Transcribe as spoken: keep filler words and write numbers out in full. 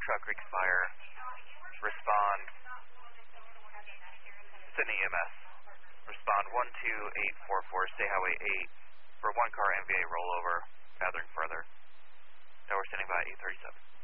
Trout Creek Fire. Respond. Sydney E M S. Respond one two eight four four, stay Highway eight for one car M V A rollover. Gathering further. Tower standing by eight thirty-seven.